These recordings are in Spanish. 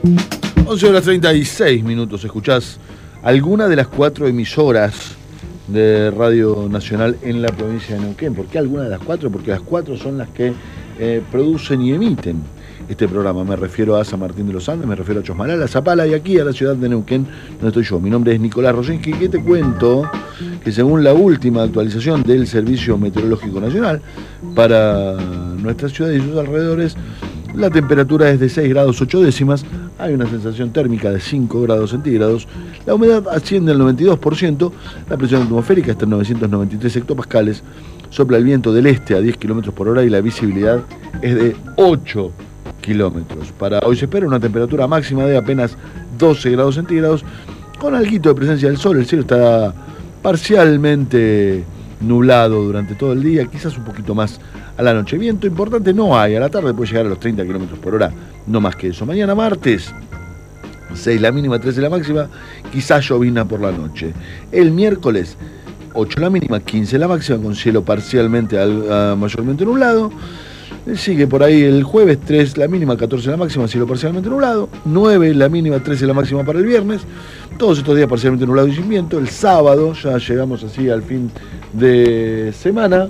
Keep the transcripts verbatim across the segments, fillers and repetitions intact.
once horas treinta y seis minutos. Escuchás alguna de las cuatro emisoras de Radio Nacional en la provincia de Neuquén. ¿Por qué alguna de las cuatro? Porque las cuatro son las que eh, producen y emiten este programa. Me refiero a San Martín de los Andes, me refiero a Chosmalal, a Zapala y aquí a la ciudad de Neuquén, donde estoy yo. Mi nombre es Nicolás Rosinski, que te cuento que según la última actualización del Servicio Meteorológico Nacional para nuestra ciudad y sus alrededores, la temperatura es de seis grados ocho décimas, hay una sensación térmica de cinco grados centígrados, la humedad asciende al noventa y dos por ciento, la presión atmosférica está en novecientos noventa y tres hectopascales, sopla el viento del este a diez kilómetros por hora y la visibilidad es de ocho kilómetros. Para hoy se espera una temperatura máxima de apenas doce grados centígrados, con alguito de presencia del sol. El cielo está parcialmente nublado durante todo el día, quizás un poquito más a la noche. Viento importante no hay, a la tarde puede llegar a los treinta kilómetros por hora, no más que eso. Mañana martes, seis la mínima, trece la máxima, quizás llovina por la noche. El miércoles, ocho la mínima, quince la máxima, con cielo parcialmente al, uh, mayormente nublado. Sigue por ahí el jueves, tres la mínima, catorce la máxima, cielo parcialmente nublado. nueve la mínima, trece la máxima para el viernes. Todos estos días parcialmente nublado y sin viento. El sábado ya llegamos así al fin de semana.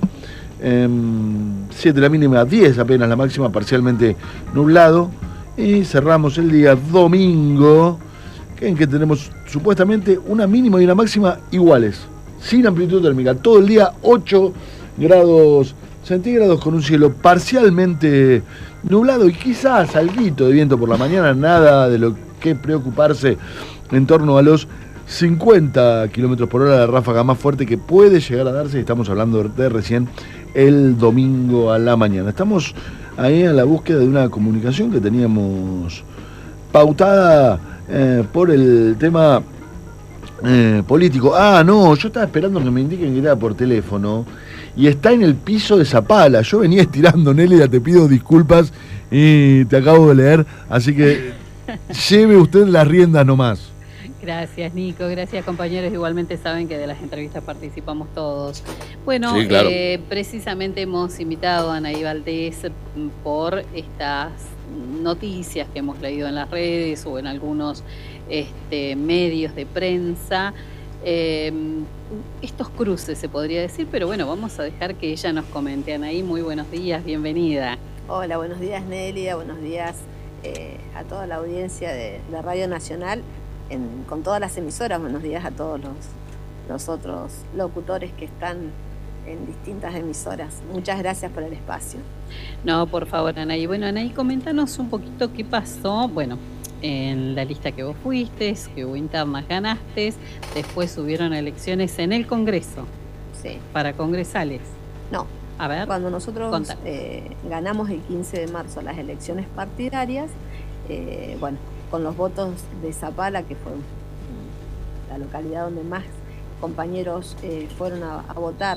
siete la mínima, diez apenas la máxima, parcialmente nublado. Y cerramos el día domingo, en que tenemos supuestamente una mínima y una máxima iguales, sin amplitud térmica. Todo el día ocho grados centígrados, con un cielo parcialmente nublado y quizás alguito de viento por la mañana, nada de lo que preocuparse, en torno a los cincuenta kilómetros por hora, la ráfaga más fuerte que puede llegar a darse. Estamos hablando de recién el domingo a la mañana. Estamos ahí en la búsqueda de una comunicación que teníamos pautada eh, por el tema eh, político. Ah, no, yo estaba esperando que me indiquen que era por teléfono y está en el piso de Zapala. Yo venía estirando, Nélida, te pido disculpas y te acabo de leer, así que lleve usted las riendas nomás. Gracias, Nico. Gracias, compañeros. Igualmente saben que de las entrevistas participamos todos. Bueno, sí, claro. eh, precisamente hemos invitado a Anaí Valdés por estas noticias que hemos leído en las redes o en algunos este, medios de prensa. Eh, estos cruces, se podría decir, pero bueno, vamos a dejar que ella nos comente. Anaí, muy buenos días, bienvenida. Hola, buenos días, Nélida. Buenos días eh, a toda la audiencia de la Radio Nacional. En, con todas las emisoras, buenos días a todos los, los otros locutores que están en distintas emisoras. Muchas gracias por el espacio. No, por favor, Anaí. Bueno, Anaí, coméntanos un poquito qué pasó, bueno, en la lista que vos fuiste, que hubo internas, ganaste, después hubieron elecciones en el Congreso. Sí. Para congresales. No. A ver. Cuando nosotros eh, ganamos el quince de marzo las elecciones partidarias, eh, bueno, con los votos de Zapala, que fue la localidad donde más compañeros eh, fueron a, a votar,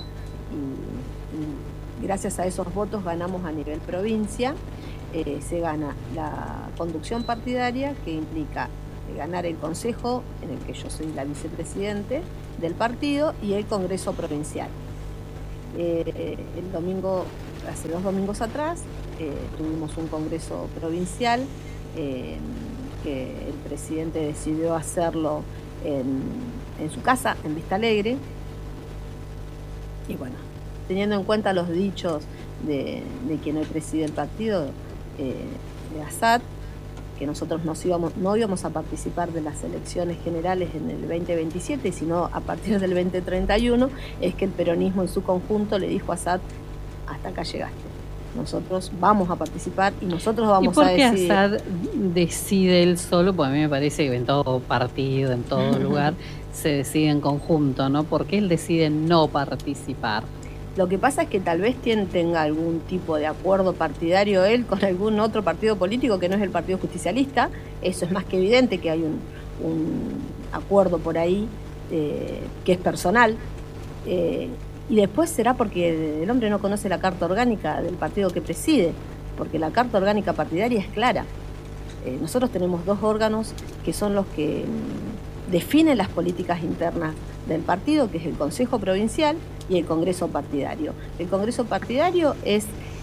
y, y gracias a esos votos ganamos a nivel provincia. Eh, se gana la conducción partidaria, que implica ganar el consejo, en el que yo soy la vicepresidente del partido, y el Congreso provincial. Eh, el domingo, hace dos domingos atrás, eh, tuvimos un Congreso provincial, eh, que el presidente decidió hacerlo en, en su casa, en Vista Alegre. Y bueno, teniendo en cuenta los dichos de, de quien hoy preside el partido, eh, de Assad, que nosotros nos íbamos, no íbamos a participar de las elecciones generales en el veinte veintisiete, sino a partir del veinte treinta y uno, es que el peronismo en su conjunto le dijo a Assad: hasta acá llegaste. Nosotros vamos a participar y nosotros vamos a decidir. ¿Y por qué Assad decide él solo? Pues a mí me parece que en todo partido, en todo lugar, se decide en conjunto, ¿no? ¿Por qué él decide no participar? Lo que pasa es que tal vez tenga algún tipo de acuerdo partidario él con algún otro partido político que no es el Partido Justicialista. Eso es más que evidente, que hay un, un acuerdo por ahí eh, que es personal. Eh, Y después será porque el hombre no conoce la carta orgánica del partido que preside, porque la carta orgánica partidaria es clara. Eh, nosotros tenemos dos órganos que son los que mm, definen las políticas internas del partido, que es el Consejo Provincial y el Congreso Partidario. El Congreso Partidario es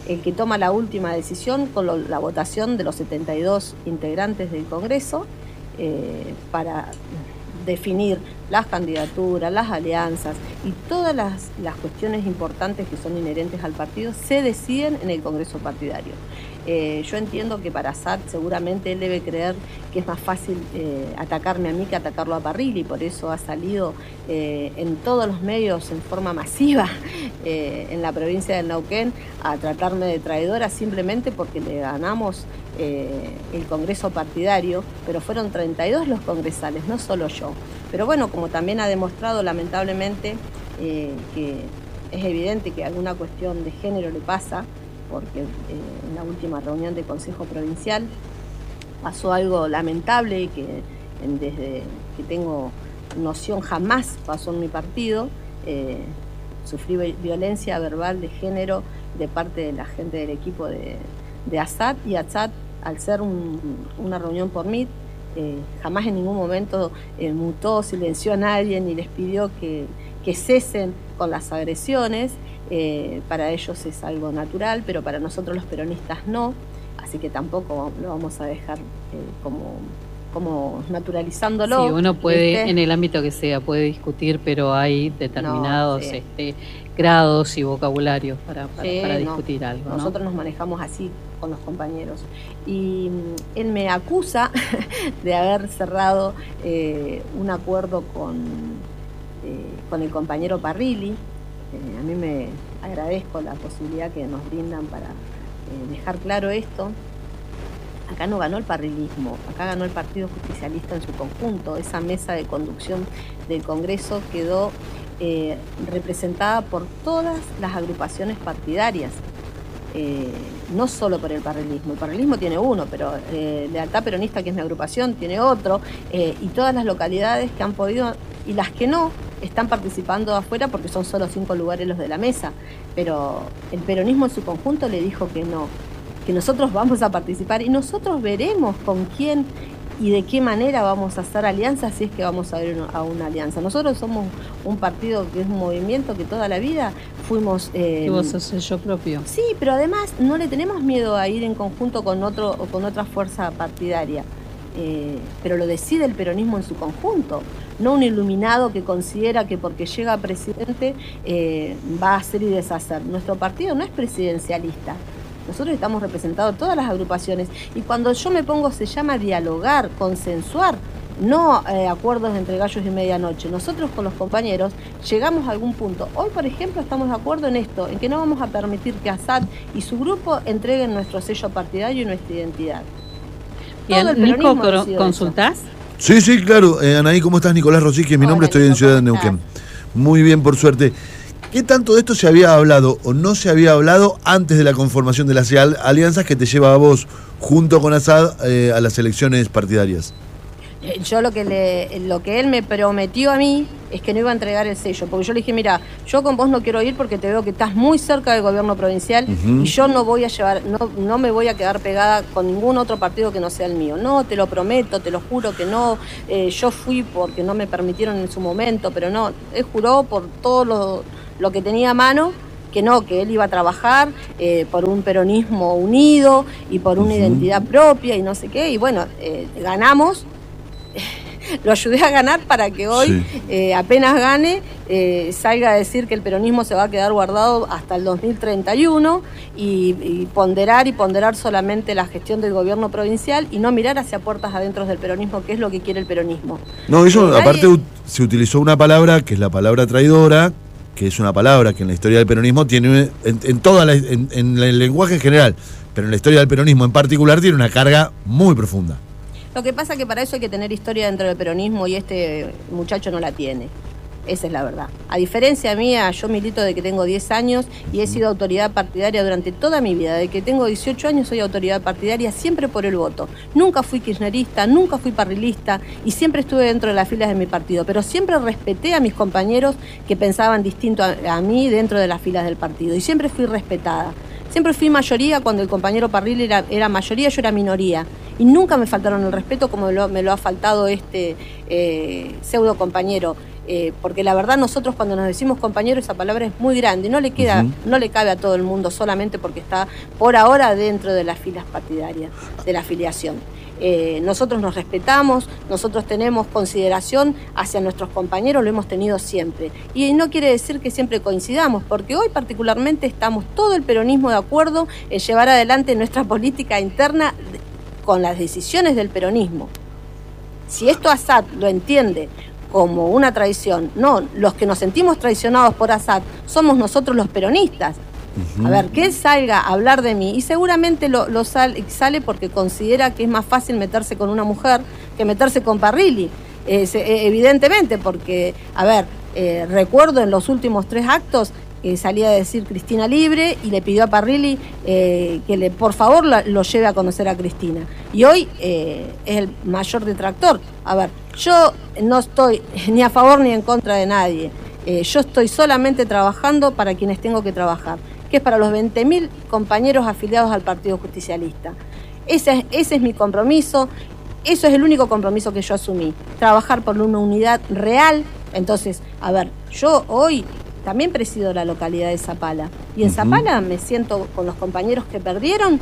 el que toma la última decisión con lo, la votación de los setenta y dos integrantes del Congreso eh, para definir las candidaturas, las alianzas y todas las, las cuestiones importantes que son inherentes al partido se deciden en el Congreso partidario. Eh, yo entiendo que para Assad seguramente él debe creer que es más fácil eh, atacarme a mí que atacarlo a Parrilli, por eso ha salido eh, en todos los medios en forma masiva eh, en la provincia del Neuquén a tratarme de traidora simplemente porque le ganamos eh, el Congreso partidario, pero fueron treinta y dos los congresales, no solo yo. Pero bueno, como también ha demostrado lamentablemente eh, que es evidente que alguna cuestión de género le pasa, porque eh, en la última reunión del Consejo Provincial pasó algo lamentable que en, desde que tengo noción jamás pasó en mi partido. Eh, sufrí violencia verbal de género de parte de la gente del equipo de, de Assad, y Assad, al ser un, una reunión por mí, eh, jamás en ningún momento eh, mutó, silenció a nadie ni les pidió que, que cesen con las agresiones. Eh, para ellos es algo natural, pero para nosotros los peronistas no, así que tampoco lo vamos a dejar eh, como, como naturalizándolo. Sí, uno puede, ¿viste? En el ámbito que sea, puede discutir, pero hay determinados no, sí. este, grados y vocabularios para, para, sí, para discutir no. algo. ¿no? Nosotros nos manejamos así con los compañeros. Y él me acusa de haber cerrado eh, un acuerdo con, eh, con el compañero Parrilli. Eh, a mí me agradezco la posibilidad que nos brindan para eh, dejar claro esto. Acá no ganó el parrilismo, acá ganó el Partido Justicialista en su conjunto. Esa mesa de conducción del Congreso quedó eh, representada por todas las agrupaciones partidarias, eh, no solo por el parrilismo. El parrilismo tiene uno, pero eh, Lealtad Peronista, que es mi agrupación, tiene otro, eh, y todas las localidades que han podido, y las que no, están participando afuera porque son solo cinco lugares los de la mesa, pero el peronismo en su conjunto le dijo que no, que nosotros vamos a participar y nosotros veremos con quién y de qué manera vamos a hacer alianzas si es que vamos a ver a una alianza. Nosotros somos un partido que es un movimiento que toda la vida fuimos... Eh, ¿Y vos sos sello propio? Sí, pero además no le tenemos miedo a ir en conjunto con otro o con otra fuerza partidaria. Eh, pero lo decide el peronismo en su conjunto, no un iluminado que considera que porque llega presidente eh, va a hacer y deshacer. Nuestro partido no es presidencialista, nosotros estamos representados todas las agrupaciones, y cuando yo me pongo se llama dialogar, consensuar, no eh, acuerdos entre gallos y medianoche. Nosotros con los compañeros llegamos a algún punto. Hoy, por ejemplo, estamos de acuerdo en esto, en que no vamos a permitir que Assad y su grupo entreguen nuestro sello partidario y nuestra identidad. Bien, Nico, ¿consultás? Sí, sí, claro. Eh, Anaí, ¿cómo estás? Nicolás Rosique, mi Hola, nombre, estoy Nico, en Ciudad de Neuquén. Muy bien, por suerte. ¿Qué tanto de esto se había hablado o no se había hablado antes de la conformación de las alianzas que te lleva a vos, junto con Assad, eh, a las elecciones partidarias? Yo lo que le, lo que él me prometió a mí es que no iba a entregar el sello, porque yo le dije, mira, yo con vos no quiero ir porque te veo que estás muy cerca del gobierno provincial uh-huh. y yo no voy a llevar, no, no me voy a quedar pegada con ningún otro partido que no sea el mío. No, te lo prometo, te lo juro que no. Eh, yo fui porque no me permitieron en su momento, pero no, él juró por todo lo, lo que tenía a mano, que no, que él iba a trabajar eh, por un peronismo unido y por una uh-huh. identidad propia y no sé qué, y bueno, eh, ganamos. Lo ayudé a ganar para que hoy, sí. eh, apenas gane, eh, salga a decir que el peronismo se va a quedar guardado hasta el dos mil treinta y uno y, y ponderar y ponderar solamente la gestión del gobierno provincial y no mirar hacia puertas adentro del peronismo, que es lo que quiere el peronismo. No, eso eh, aparte nadie... se utilizó una palabra que es la palabra traidora, que es una palabra que en la historia del peronismo tiene, en, en, toda la, en, en el lenguaje en general, pero en la historia del peronismo en particular tiene una carga muy profunda. Lo que pasa es que para eso hay que tener historia dentro del peronismo y este muchacho no la tiene. Esa es la verdad. A diferencia mía, yo milito desde que tengo diez años y he sido autoridad partidaria durante toda mi vida. Desde que tengo dieciocho años soy autoridad partidaria siempre por el voto. Nunca fui kirchnerista, nunca fui parrilista y siempre estuve dentro de las filas de mi partido. Pero siempre respeté a mis compañeros que pensaban distinto a, a mí dentro de las filas del partido. Y siempre fui respetada. Siempre fui mayoría cuando el compañero Parrilli era, era mayoría, yo era minoría. y nunca me faltaron el respeto como me lo, me lo ha faltado este eh, pseudo compañero. Eh, porque la verdad nosotros cuando nos decimos compañero esa palabra es muy grande, no le queda, uh-huh. no le cabe a todo el mundo solamente porque está por ahora dentro de las filas partidarias, de la afiliación. Eh, nosotros nos respetamos, nosotros tenemos consideración hacia nuestros compañeros, lo hemos tenido siempre. Y no quiere decir que siempre coincidamos, porque hoy particularmente estamos todo el peronismo de acuerdo en llevar adelante nuestra política interna con las decisiones del peronismo. Si esto Assad lo entiende como una traición, no, los que nos sentimos traicionados por Assad somos nosotros los peronistas. Uh-huh. A ver, que él salga a hablar de mí y seguramente lo, lo sale, sale porque considera que es más fácil meterse con una mujer que meterse con Parrilli, eh, se, evidentemente, porque, a ver, eh, recuerdo en los últimos tres actos que salía a decir Cristina libre y le pidió a Parrilli eh, que le, por favor lo, lo lleve a conocer a Cristina. Y hoy eh, es el mayor detractor. A ver, yo no estoy ni a favor ni en contra de nadie. Eh, yo estoy solamente trabajando para quienes tengo que trabajar, que es para los veinte mil compañeros afiliados al Partido Justicialista. Ese es, ese es mi compromiso, eso es el único compromiso que yo asumí, trabajar por una unidad real. Entonces, a ver, yo hoy también presido la localidad de Zapala, y en uh-huh. Zapala me siento con los compañeros que perdieron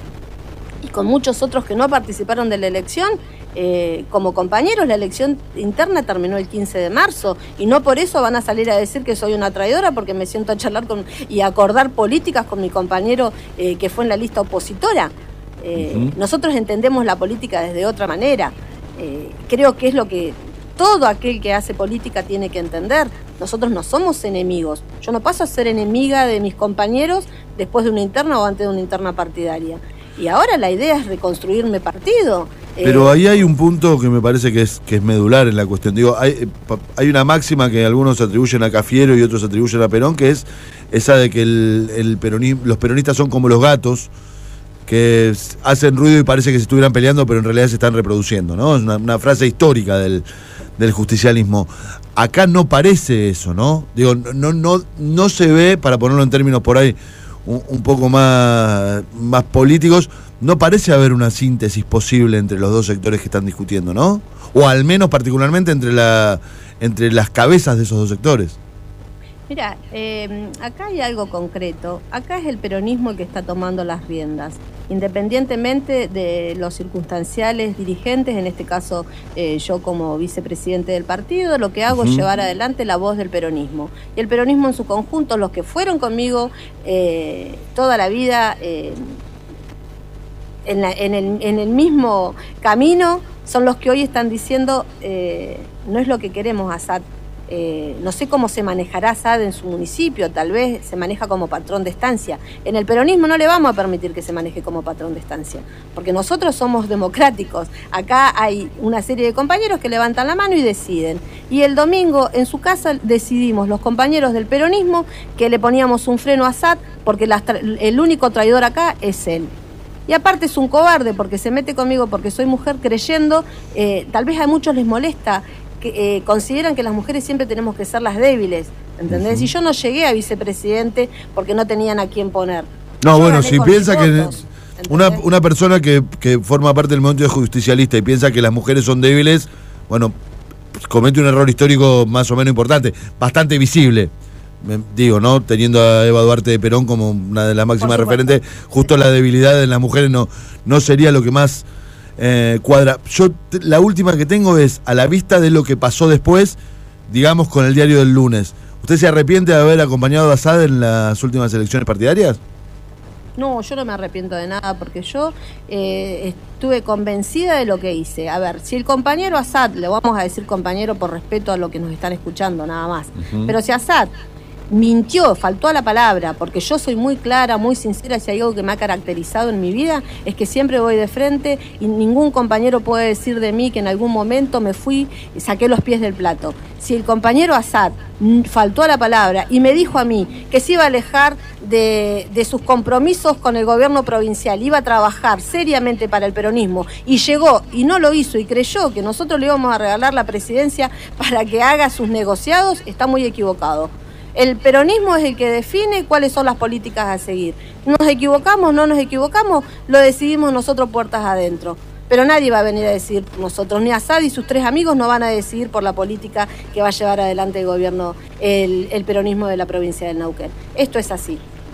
y con muchos otros que no participaron de la elección. Eh, como compañeros, la elección interna terminó el quince de marzo y no por eso van a salir a decir que soy una traidora porque me siento a charlar con, y a acordar políticas con mi compañero eh, que fue en la lista opositora. Eh, uh-huh. Nosotros entendemos la política desde otra manera. Eh, creo que es lo que todo aquel que hace política tiene que entender. Nosotros no somos enemigos. Yo no paso a ser enemiga de mis compañeros después de una interna o antes de una interna partidaria. Y ahora la idea es reconstruirme partido. Pero ahí hay un punto que me parece que es, que es medular en la cuestión. Digo, hay, hay una máxima que algunos atribuyen a Cafiero y otros atribuyen a Perón, que es esa de que el, el peronismo, los peronistas son como los gatos, que hacen ruido y parece que se estuvieran peleando, pero en realidad se están reproduciendo, ¿no? Es una, una frase histórica del, del justicialismo. Acá no parece eso, ¿no? Digo, no, no, no se ve, para ponerlo en términos por ahí un, un poco más, más políticos, no parece haber una síntesis posible entre los dos sectores que están discutiendo, ¿no? O al menos particularmente entre, la, entre las cabezas de esos dos sectores. Mira, eh, acá hay algo concreto. Acá es el peronismo el que está tomando las riendas, independientemente de los circunstanciales dirigentes. En este caso, eh, yo como vicepresidente del partido, lo que hago uh-huh. es llevar adelante la voz del peronismo. Y el peronismo en su conjunto, los que fueron conmigo eh, toda la vida eh, en, la, en, el, en el mismo camino, son los que hoy están diciendo eh, no es lo que queremos, Assad. Eh, no sé cómo se manejará Assad en su municipio, tal vez se maneja como patrón de estancia. En el peronismo no le vamos a permitir que se maneje como patrón de estancia, porque nosotros somos democráticos. Acá hay una serie de compañeros que levantan la mano y deciden. Y el domingo en su casa decidimos los compañeros del peronismo que le poníamos un freno a Assad, porque la, el único traidor acá es él. Y aparte es un cobarde porque se mete conmigo porque soy mujer creyendo, eh, tal vez a muchos les molesta, que eh, consideran que las mujeres siempre tenemos que ser las débiles, ¿entendés? Uh-huh. Y yo no llegué a vicepresidente porque no tenían a quién poner. No, yo bueno, si piensa que una, una persona que, que forma parte del movimiento justicialista y piensa que las mujeres son débiles, bueno, comete un error histórico más o menos importante, bastante visible. Digo, ¿no? Teniendo a Eva Duarte de Perón como una de las máximas referentes, justo la debilidad de las mujeres no, no sería lo que más eh, cuadra. Yo, la última que tengo es, a la vista de lo que pasó después, digamos, con el diario del lunes, ¿usted se arrepiente de haber acompañado a Assad en las últimas elecciones partidarias? No, yo no me arrepiento de nada porque yo eh, estuve convencida de lo que hice. A ver, si el compañero Assad, le vamos a decir compañero por respeto a lo que nos están escuchando, nada más, uh-huh. pero si Assad mintió, faltó a la palabra, porque yo soy muy clara, muy sincera, si hay algo que me ha caracterizado en mi vida, es que siempre voy de frente y ningún compañero puede decir de mí que en algún momento me fui y saqué los pies del plato. Si el compañero Assad faltó a la palabra y me dijo a mí que se iba a alejar de, de sus compromisos con el gobierno provincial, iba a trabajar seriamente para el peronismo y llegó y no lo hizo y creyó que nosotros le íbamos a regalar la presidencia para que haga sus negociados, está muy equivocado. El peronismo es el que define cuáles son las políticas a seguir. Nos equivocamos, no nos equivocamos, lo decidimos nosotros puertas adentro. pero nadie va a venir a decidir por nosotros, ni Assad y sus tres amigos no van a decidir por la política que va a llevar adelante el gobierno, el, el peronismo de la provincia del Neuquén. Esto es así.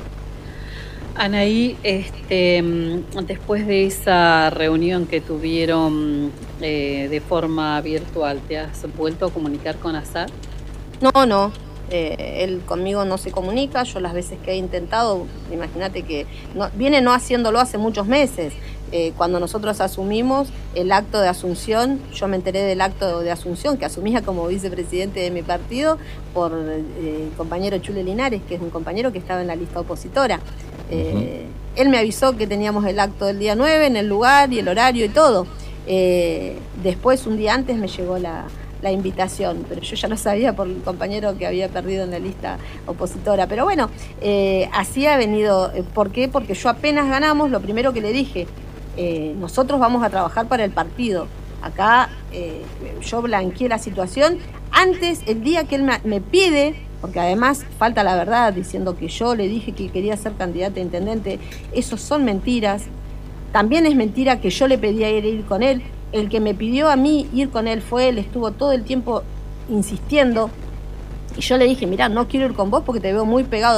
Anaí, este, después de esa reunión que tuvieron eh, de forma virtual, ¿te has vuelto a comunicar con Assad? No, no. Eh, él conmigo no se comunica. Yo las veces que he intentado, imagínate que no, viene no haciéndolo hace muchos meses. Eh, cuando nosotros asumimos el acto de asunción, yo me enteré del acto de asunción que asumía como vicepresidente de mi partido por eh, el compañero Chule Linares, que es un compañero que estaba en la lista opositora. Eh, uh-huh. Él me avisó que teníamos el acto del día nueve en el lugar y el horario y todo. Eh, después, un día antes, me llegó la, la invitación, pero yo ya lo sabía por el compañero que había perdido en la lista opositora. Pero bueno, eh, así ha venido. ¿Por qué? Porque yo apenas ganamos, lo primero que le dije, eh, nosotros vamos a trabajar para el partido. Acá eh, yo blanqueé la situación. Antes, el día que él me, me pide, porque además falta la verdad diciendo que yo le dije que quería ser candidata a intendente, esos son mentiras. También es mentira que yo le pedía ir, ir con él. El que me pidió a mí ir con él fue él, estuvo todo el tiempo insistiendo. Y yo le dije, mirá, no quiero ir con vos porque te veo muy pegado.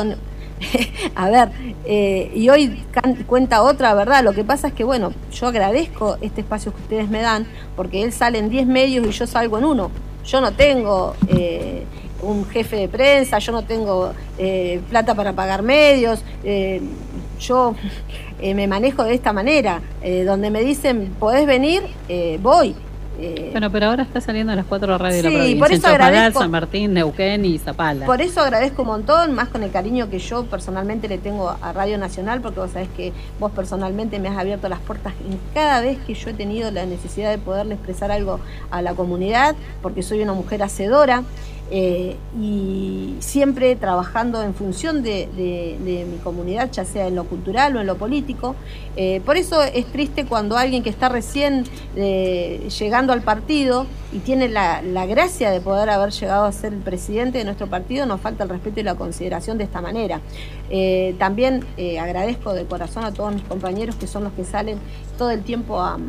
A ver, eh, y hoy can- cuenta otra verdad. Lo que pasa es que, bueno, yo agradezco este espacio que ustedes me dan, porque él sale en diez medios y yo salgo en uno. Yo no tengo eh, un jefe de prensa, yo no tengo eh, plata para pagar medios, eh, yo eh, me manejo de esta manera, eh, donde me dicen, podés venir, eh, voy. Eh, bueno, pero ahora está saliendo a las cuatro radios sí, de la provincia, por eso en Chapadal, agradezco, San Martín, Neuquén y Zapala. Por eso agradezco un montón, más con el cariño que yo personalmente le tengo a Radio Nacional, porque vos sabés que vos personalmente me has abierto las puertas en cada vez que yo he tenido la necesidad de poderle expresar algo a la comunidad, porque soy una mujer hacedora. Eh, y siempre trabajando en función de, de, de mi comunidad, ya sea en lo cultural o en lo político. Eh, por eso es triste cuando alguien que está recién eh, llegando al partido y tiene la, la gracia de poder haber llegado a ser el presidente de nuestro partido, nos falta el respeto y la consideración de esta manera. Eh, también eh, agradezco de corazón a todos mis compañeros que son los que salen todo el tiempo a...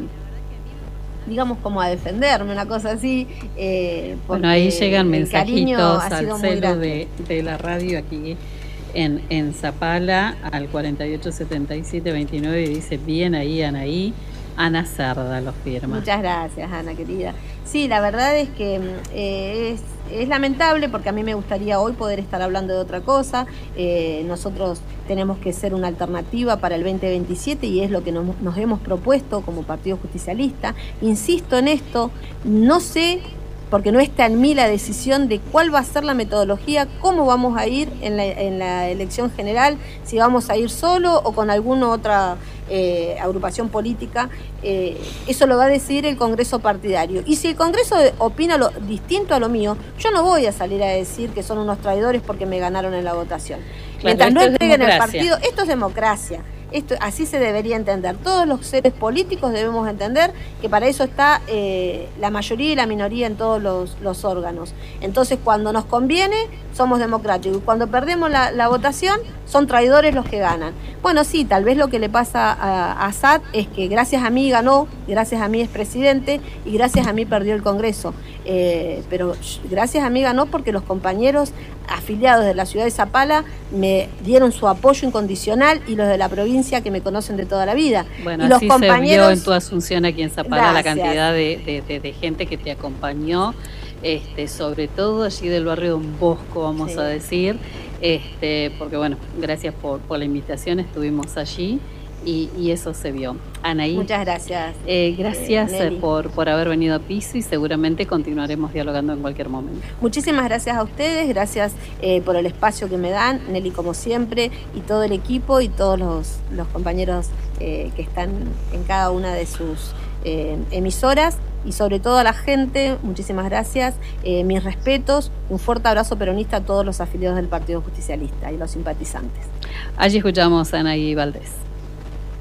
digamos como a defenderme, una cosa así. Eh, bueno, ahí llegan mensajitos al celu de, de la radio aquí en, en Zapala al cuarenta y ocho setenta y siete veintinueve y dice, bien ahí, Anaí. Ana Cerda lo firma. Muchas gracias, Ana, querida. Sí, la verdad es que eh, es, es lamentable porque a mí me gustaría hoy poder estar hablando de otra cosa. Eh, nosotros tenemos que ser una alternativa para el veinte veintisiete y es lo que nos, nos hemos propuesto como Partido Justicialista. Insisto en esto, no sé, porque no está en mí la decisión de cuál va a ser la metodología, cómo vamos a ir en la, en la elección general, si vamos a ir solo o con alguna otra eh, agrupación política. Eh, eso lo va a decidir el Congreso partidario. Y si el Congreso opina lo distinto a lo mío, yo no voy a salir a decir que son unos traidores porque me ganaron en la votación. Claro, mientras no entreguen el partido, esto es democracia. Esto, así se debería entender. Todos los seres políticos debemos entender que para eso está eh, la mayoría y la minoría en todos los, los órganos. Entonces, cuando nos conviene, somos democráticos. Y cuando perdemos la, la votación, son traidores los que ganan. Bueno, sí, tal vez lo que le pasa a, a Assad es que gracias a mí ganó, gracias a mí es presidente y gracias a mí perdió el Congreso. Eh, pero gracias a mí ganó porque los compañeros afiliados de la ciudad de Zapala me dieron su apoyo incondicional y los de la provincia que me conocen de toda la vida. Bueno, y los así compañeros... se vio en tu asunción aquí en Zapala. Gracias. La cantidad de, de, de, de gente que te acompañó, este, sobre todo allí del barrio Don Bosco, vamos sí. a decir, este, porque bueno, gracias por, por la invitación, estuvimos allí. Y, y eso se vio. Anaí. Muchas gracias. Eh, gracias eh, por, por haber venido a Piso y seguramente continuaremos dialogando en cualquier momento. Muchísimas gracias a ustedes, gracias eh, por el espacio que me dan, Nelly como siempre, y todo el equipo y todos los, los compañeros eh, que están en cada una de sus eh, emisoras. Y sobre todo a la gente, muchísimas gracias, eh, mis respetos, un fuerte abrazo peronista a todos los afiliados del Partido Justicialista y los simpatizantes. Allí escuchamos a Anaí Valdés.